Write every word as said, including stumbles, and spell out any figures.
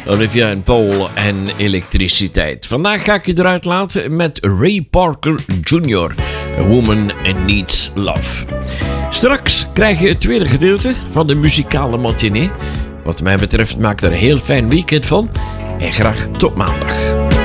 Olivia en Paul en elektriciteit. Vandaag ga ik je eruit laten met Ray Parker junior A Woman Needs Love. Straks krijg je het tweede gedeelte van de muzikale matinee. Wat mij betreft maak er een heel fijn weekend van. En graag tot maandag.